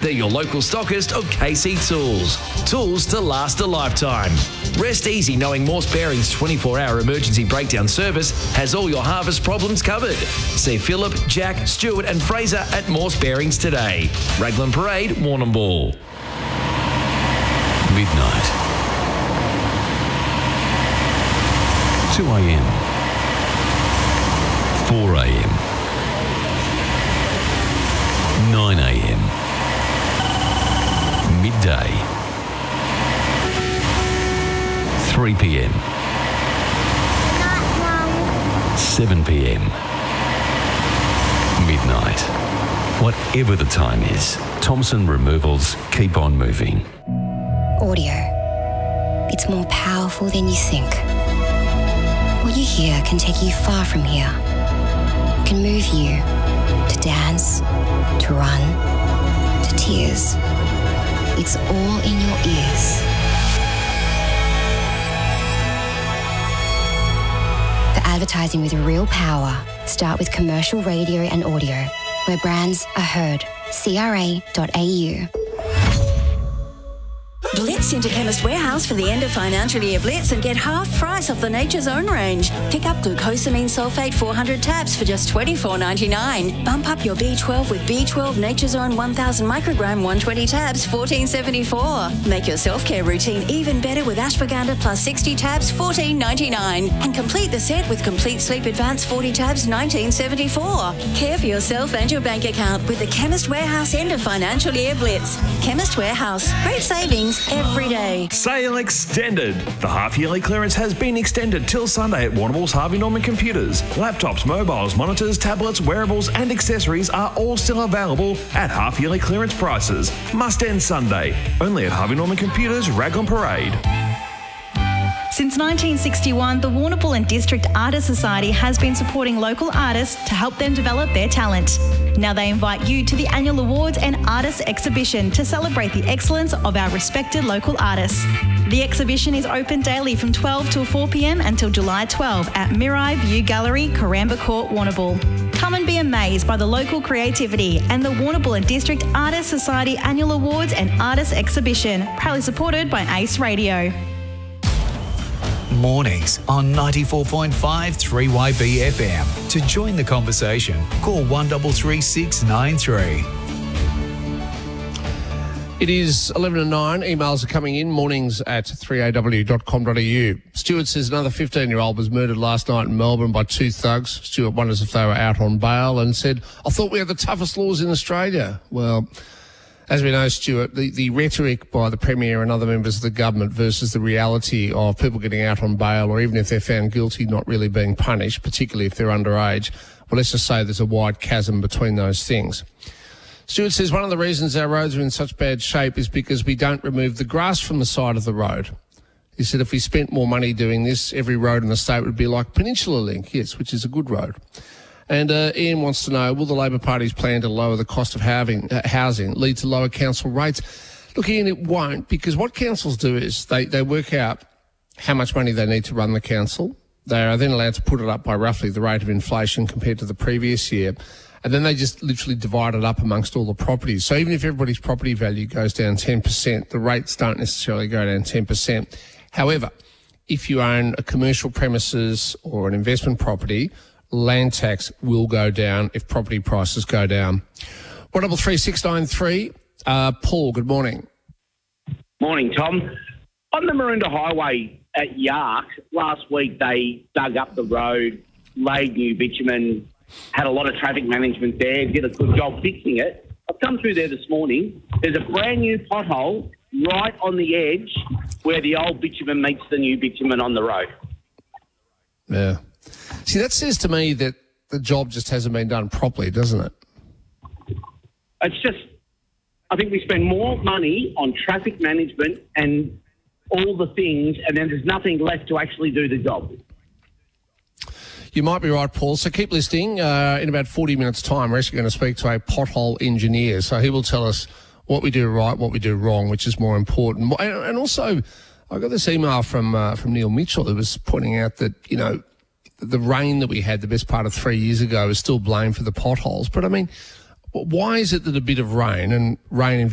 They're your local stockist of KC Tools. Tools to last a lifetime. Rest easy knowing Morse Bearings' 24-hour emergency breakdown service has all your harvest problems covered. See Phillip, Jack, Stuart and Fraser at Morse Bearings today. Raglan Parade, Warrnambool. Midnight. 2 a.m. 4 a.m. 9 a.m. Midday. 3 p.m. 7 p.m. Midnight. Whatever the time is, Thompson Removals keep on moving. Audio. It's more powerful than you think. What you hear can take you far from here. It can move you to dance, to run, to tears. It's all in your ears. For advertising with real power, start with commercial radio and audio, where brands are heard. CRA.au. Blitz into Chemist Warehouse for the end of financial year blitz and get half price off the Nature's Own range. Pick up glucosamine sulfate 400 tabs for just $24.99. Bump up your B12 with B12 Nature's Own 1000 microgram 120 tabs, $14.74. Make your self-care routine even better with ashwagandha plus 60 tabs, $14.99. And complete the set with Complete Sleep Advance 40 tabs, $19.74. Care for yourself and your bank account with the Chemist Warehouse end of financial year blitz. Chemist Warehouse. Great savings every day. Sale extended. The half-yearly clearance has been extended till Sunday at Warrnambool's Harvey Norman Computers. Laptops, mobiles, monitors, tablets, wearables and accessories are all still available at half-yearly clearance prices. Must end Sunday. Only at Harvey Norman Computers, Raglan Parade. Since 1961, the Warrnambool and District Artists Society has been supporting local artists to help them develop their talent. Now they invite you to the annual Awards and Artists Exhibition to celebrate the excellence of our respected local artists. The exhibition is open daily from 12 till 4 p.m. until July 12 at Mirai View Gallery, Karamba Court, Warrnambool. Come and be amazed by the local creativity and the Warrnambool and District Artists Society Annual Awards and Artists Exhibition, proudly supported by ACE Radio. Mornings on 94.5 3YB FM. To join the conversation, call 133693. It is 11 and 9. Emails are coming in. Mornings at 3aw.com.au. Stuart says another 15-year-old was murdered last night in Melbourne by two thugs. Stuart wonders if they were out on bail and said, I thought we had the toughest laws in Australia. Well, as we know, Stuart, the rhetoric by the Premier and other members of the government versus the reality of people getting out on bail or even if they're found guilty not really being punished, particularly if they're underage, well, let's just say there's a wide chasm between those things. Stuart says one of the reasons our roads are in such bad shape is because we don't remove the grass from the side of the road. He said if we spent more money doing this, every road in the state would be like Peninsula Link, yes, which is a good road. And Ian wants to know, will the Labor Party's plan to lower the cost of housing lead to lower council rates? Look, Ian, it won't, because what councils do is they work out how much money they need to run the council. They are then allowed to put it up by roughly the rate of inflation compared to the previous year. And then they just literally divide it up amongst all the properties. So even if everybody's property value goes down 10%, the rates don't necessarily go down 10%. However, if you own a commercial premises or an investment property, land tax will go down if property prices go down. 133693. Paul, good morning. Morning, Tom. On the Maroondah Highway at Yark, last week they dug up the road, laid new bitumen, had a lot of traffic management there, did a good job fixing it. I've come through there this morning. There's a brand new pothole right on the edge where the old bitumen meets the new bitumen on the road. Yeah. See, that says to me that the job just hasn't been done properly, doesn't it? It's just, I think we spend more money on traffic management and all the things, and then there's nothing left to actually do the job. You might be right, Paul. So keep listening. In about 40 minutes' time, we're actually going to speak to a pothole engineer. So he will tell us what we do right, what we do wrong, which is more important. And also, I got this email from Neil Mitchell who was pointing out that, you know, the rain that we had the best part of 3 years ago is still blamed for the potholes. But, I mean, why is it that a bit of rain, and rain in